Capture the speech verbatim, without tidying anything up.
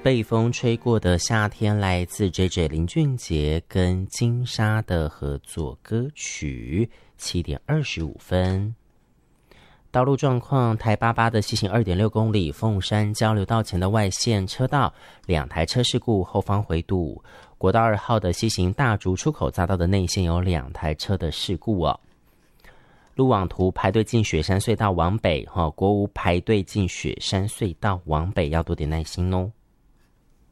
被风吹过的夏天，来自 J J 林俊杰跟金莎的合作歌曲。七点二十五分。道路状况，台八八的西行 二点六公里，凤山交流道前的外线车道两台车事故，后方回堵。国道二号的西行大竹出口匝道的内线有两台车的事故哦。路网图排队进雪山隧道往北，哦、国五排队进雪山隧道往北要多点耐心哦。